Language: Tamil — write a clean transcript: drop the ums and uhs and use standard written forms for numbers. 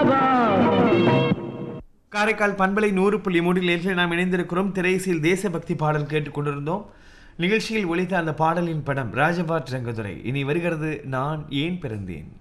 காரைக்கால் பண்பலை 100.3 நாம் இணைந்திருக்கிறோம். திரைசீல் தேசபக்தி பாடல் கேட்டுக்கொண்டிருந்தோம். நிகழ்ச்சியில் ஒலித்த அந்த பாடலின் படம் ராஜபாட் ரங்கதுரை. இனி வருகிறது நான் ஏன் பிறந்தேன்.